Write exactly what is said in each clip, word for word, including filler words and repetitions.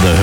The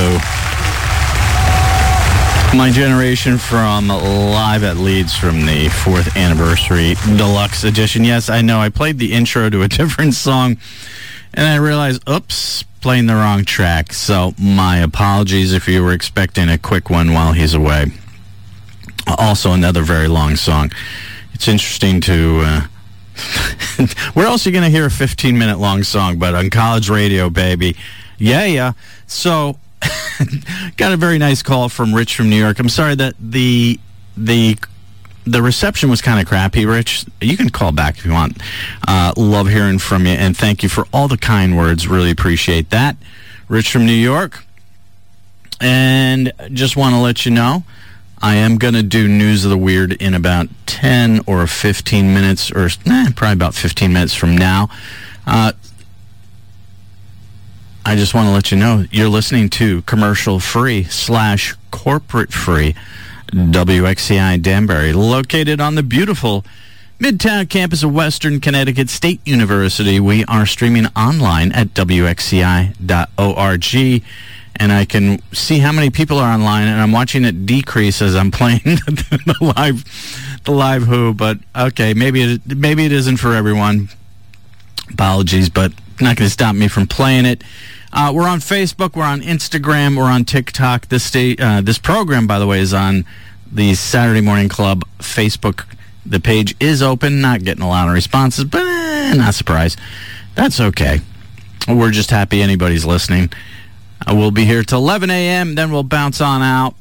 Who. My Generation from Live at Leeds from the fourth anniversary deluxe edition. Yes, I know I played the intro to a different song, and I realized, oops, playing the wrong track. So my apologies if you were expecting a quick one while he's away. Also another very long song. It's interesting to... Uh, where else are you going to hear a fifteen-minute long song but on college radio, baby? Yeah, yeah. So, got a very nice call from Rich from New York. I'm sorry that the the the reception was kind of crappy, Rich. You can call back if you want. Uh, love hearing from you, and thank you for all the kind words. Really appreciate that. Rich from New York. And just want to let you know, I am going to do News of the Weird in about ten or fifteen minutes, or eh, probably about fifteen minutes from now. Uh, I just want to let you know, you're listening to commercial-free slash corporate-free W X C I Danbury, located on the beautiful Midtown campus of Western Connecticut State University. We are streaming online at W X C I dot org. And I can see how many people are online, and I'm watching it decrease as I'm playing the live, the live Who. But okay, maybe it, maybe it isn't for everyone. Apologies, but not going to stop me from playing it. Uh, we're on Facebook, we're on Instagram, we're on TikTok. This day, uh, this program, by the way, is on the Saturday Morning Club Facebook. The page is open. Not getting a lot of responses, but eh, not surprised. That's okay. We're just happy anybody's listening. Uh, we'll be here till eleven a.m., then we'll bounce on out.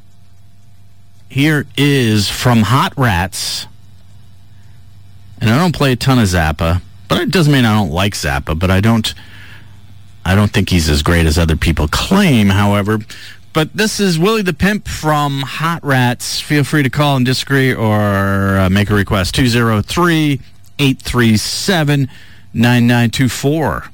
Here is from Hot Rats. And I don't play a ton of Zappa, but it doesn't mean I don't like Zappa, but I don't I don't think he's as great as other people claim, however. But this is Willie the Pimp from Hot Rats. Feel free to call and disagree or uh, make a request. two oh three, eight three seven, nine nine two four.